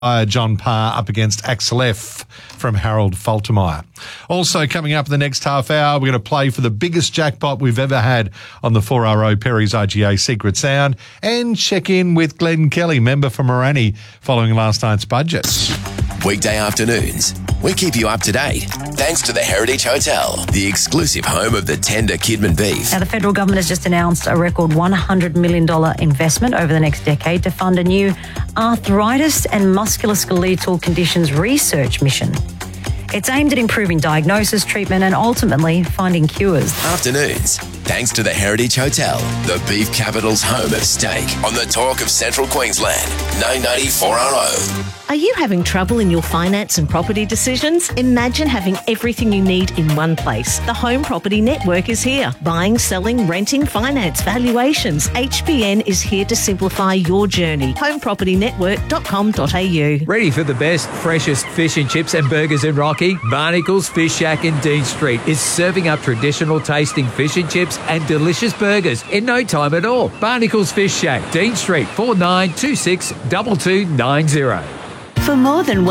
John Parr up against Axel F from Harold Faltermeyer. Also coming up in the next half hour, we're going to play for the biggest jackpot we've ever had on the 4RO Perry's IGA Secret Sound and check in with Glenn Kelly, member for Morani, following last night's budget. Weekday afternoons, we keep you up to date thanks to the Heritage Hotel, the exclusive home of the tender Kidman beef. Now, the federal government has just announced a record $100 million investment over the next decade to fund a new arthritis and musculoskeletal conditions research mission. It's aimed at improving diagnosis, treatment and ultimately finding cures. Afternoons, thanks to the Heritage Hotel, the beef capital's home of steak, on the talk of Central Queensland, 990 4RO. Are you having trouble in your finance and property decisions? Imagine having everything you need in one place. The Home Property Network is here. Buying, selling, renting, finance, valuations. HPN is here to simplify your journey. homepropertynetwork.com.au. Ready for the best, freshest fish and chips and burgers in Rocky? Barnacles Fish Shack in Dean Street is serving up traditional tasting fish and chips and delicious burgers in no time at all. Barnacles Fish Shack, Dean Street, 4926 2290. For more than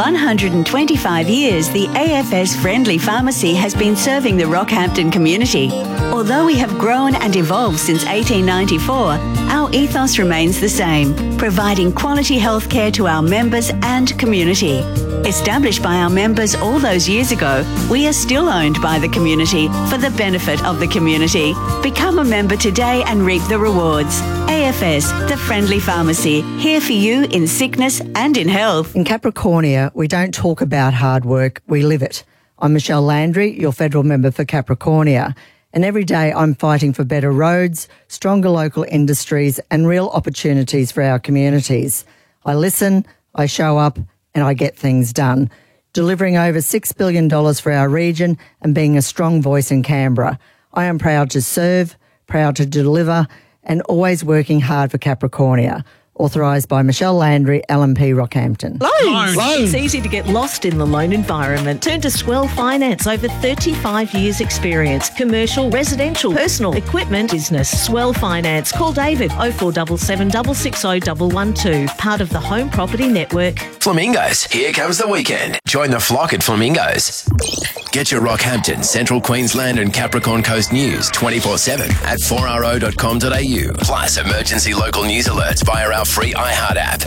125 years, the AFS Friendly Pharmacy has been serving the Rockhampton community. Although we have grown and evolved since 1894, our ethos remains the same, providing quality healthcare to our members and community. Established by our members all those years ago, we are still owned by the community for the benefit of the community. Become a member today and reap the rewards. AFS, the Friendly Pharmacy, here for you in sickness and in health. In Capricornia, we don't talk about hard work, we live it. I'm Michelle Landry, your federal member for Capricornia, and every day I'm fighting for better roads, stronger local industries and real opportunities for our communities. I listen, I show up and I get things done, delivering over $6 billion for our region and being a strong voice in Canberra. I am proud to serve, proud to deliver and always working hard for Capricornia. Authorised by Michelle Landry, LNP Rockhampton. Loans. It's easy to get lost in the loan environment. Turn to Swell Finance. Over 35 years experience. Commercial, residential, personal, equipment, business. Swell Finance. Call David 0477 660 112. Part of the Home Property Network. Flamingos, here comes the weekend. Join the flock at Flamingos. Get your Rockhampton, Central Queensland and Capricorn Coast news 24/7 at 4RO.com.au. Plus emergency local news alerts via our free iHeart app.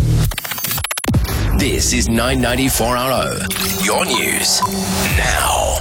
This is 990 4RO. Your news now.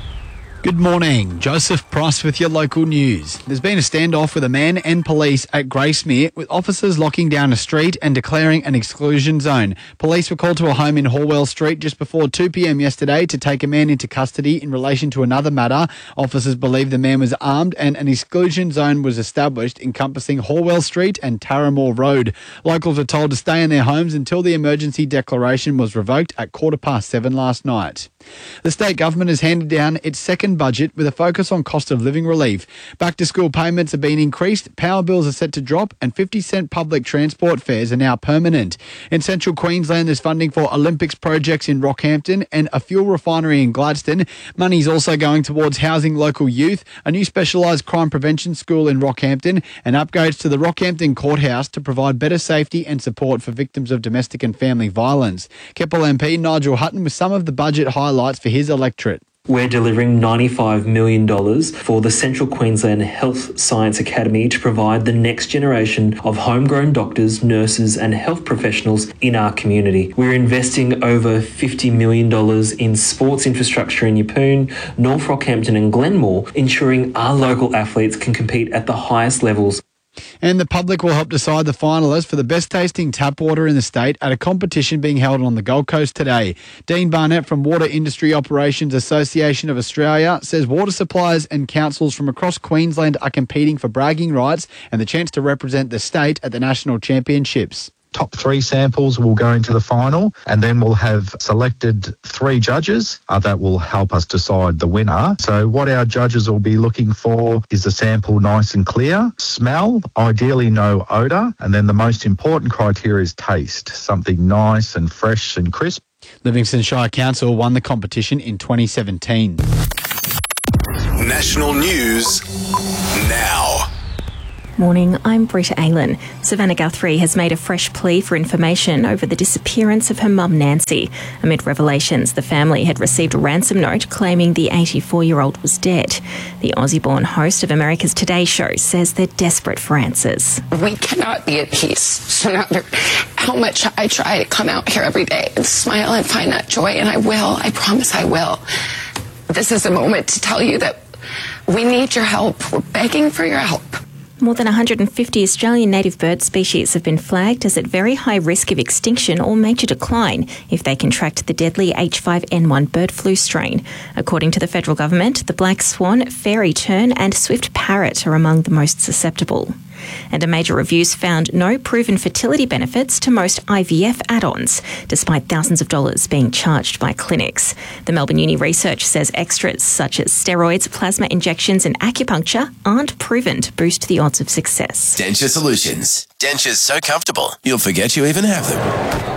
Good morning. Joseph Price with your local news. There's been a standoff with a man and police at Gracemere, with officers locking down a street and declaring an exclusion zone. Police were called to a home in Horwell Street just before 2 p.m. yesterday to take a man into custody in relation to another matter. Officers believe the man was armed and an exclusion zone was established encompassing Horwell Street and Taramore Road. Locals were told to stay in their homes until the emergency declaration was revoked at 7:15 last night. The state government has handed down its second budget with a focus on cost of living relief. Back to school payments are being increased, power bills are set to drop and 50-cent public transport fares are now permanent. In Central Queensland, there's funding for Olympics projects in Rockhampton and a fuel refinery in Gladstone. Money is also going towards housing local youth, a new specialised crime prevention school in Rockhampton and upgrades to the Rockhampton Courthouse to provide better safety and support for victims of domestic and family violence. Keppel MP Nigel Hutton with some of the budget highlights for his electorate. We're delivering $95 million for the Central Queensland Health Science Academy to provide the next generation of homegrown doctors, nurses and health professionals in our community. We're investing over $50 million in sports infrastructure in Yeppoon, North Rockhampton and Glenmore, ensuring our local athletes can compete at the highest levels. And the public will help decide the finalists for the best tasting tap water in the state at a competition being held on the Gold Coast today. Dean Barnett from Water Industry Operations Association of Australia says water suppliers and councils from across Queensland are competing for bragging rights and the chance to represent the state at the national championships. Top 3 samples will go into the final, and then we'll have selected 3 judges that will help us decide the winner. So what our judges will be looking for is the sample nice and clear, smell, ideally no odour, and then the most important criteria is taste, something nice and fresh and crisp. Livingston Shire Council won the competition in 2017. National news now. Morning, I'm Britta Aylan. Savannah Guthrie has made a fresh plea for information over the disappearance of her mum Nancy. Amid revelations, the family had received a ransom note claiming the 84-year-old was dead. The Aussie-born host of America's Today Show says they're desperate for answers. We cannot be at peace. So no matter how much I try to come out here every day and smile and find that joy, and I will, I promise I will. This is a moment to tell you that we need your help. We're begging for your help. More than 150 Australian native bird species have been flagged as at very high risk of extinction or major decline if they contract the deadly H5N1 bird flu strain. According to the federal government, the black swan, fairy tern and swift parrot are among the most susceptible. And a major review's found no proven fertility benefits to most IVF add-ons, despite thousands of dollars being charged by clinics. The Melbourne Uni research says extras such as steroids, plasma injections and acupuncture aren't proven to boost the odds of success. Denture Solutions. Dentures so comfortable, you'll forget you even have them.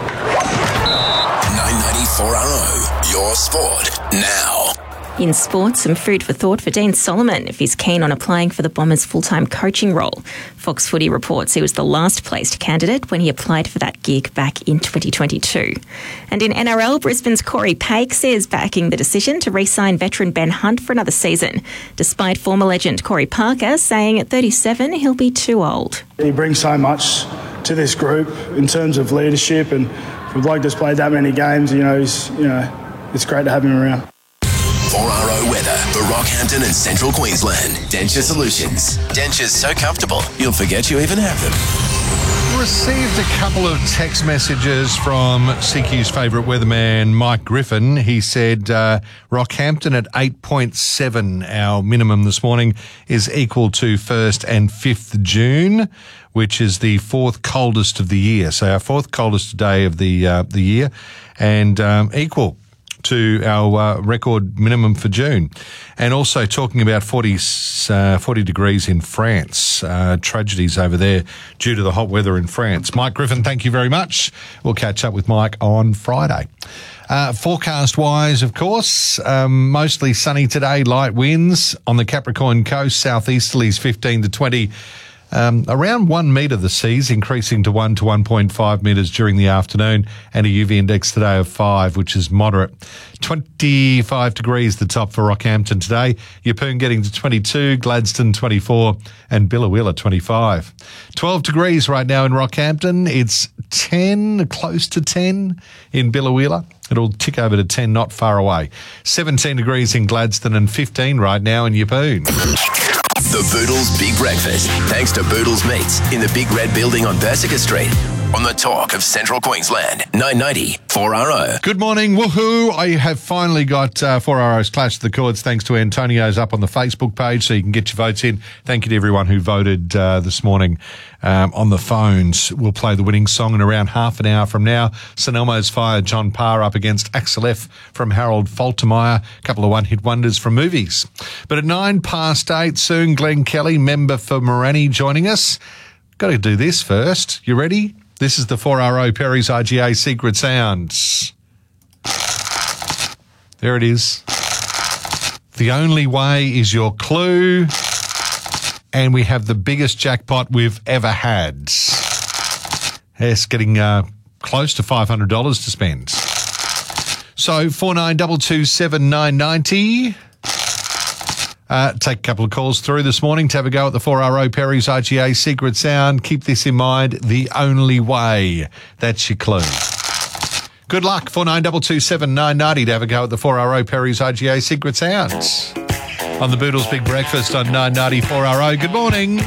994RO, your sport now. In sports, some food for thought for Dean Solomon if he's keen on applying for the Bombers' full-time coaching role. Fox Footy reports he was the last-placed candidate when he applied for that gig back in 2022. And in NRL, Brisbane's Corey Pakes is backing the decision to re-sign veteran Ben Hunt for another season, despite former legend Corey Parker saying at 37 he'll be too old. He brings so much to this group in terms of leadership, and for a bloke that's played that many games, it's great to have him around. 4RO weather for Rockhampton and Central Queensland. Denture Solutions. Dentures so comfortable, you'll forget you even have them. Received a couple of text messages from CQ's favourite weatherman, Mike Griffin. He said Rockhampton at 8.7, our minimum this morning, is equal to 1st and 5th June, which is the fourth coldest of the year. So our fourth coldest day of the year, and equal to our record minimum for June. And also talking about 40 degrees in France, tragedies over there due to the hot weather in France. Mike Griffin, thank you very much. We'll catch up with Mike on Friday. Forecast-wise, of course, mostly sunny today, light winds on the Capricorn coast, southeasterlies 15 to 20. Around 1 metre the seas, increasing to 1 to 1.5 metres during the afternoon, and a UV index today of 5, which is moderate. 25 degrees the top for Rockhampton today. Yeppoon getting to 22, Gladstone 24, and Billawilla 25. 12 degrees right now in Rockhampton. It's 10, close to 10 in Billawilla. It'll tick over to 10 not far away. 17 degrees in Gladstone and 15 right now in Yeppoon. The Boodles Big Breakfast, thanks to Boodles Meats in the Big Red Building on Bersica Street. On the talk of Central Queensland, 990 4RO. Good morning, woohoo! I have finally got 4RO's Clash of the Chords thanks to Antonio's up on the Facebook page, so you can get your votes in. Thank you to everyone who voted this morning on the phones. We'll play the winning song in around half an hour from now. St Elmo's Fire, John Parr up against Axel F from Harold Faltermeyer. A couple of one-hit wonders from movies. But at 8:09, soon Glenn Kelly, member for Morani, joining us. Got to do this first. You ready? This is the 4RO Perry's IGA Secret Sounds. There it is. The only way is your clue. And we have the biggest jackpot we've ever had. Yes, getting close to $500 to spend. So 49227990. Take a couple of calls through this morning to have a go at the 4RO Perry's IGA Secret Sound. Keep this in mind, the only way. That's your clue. Good luck, 49227990 to have a go at the 4RO Perry's IGA Secret Sounds. On the Boodles Big Breakfast on 990 4RO. Good morning.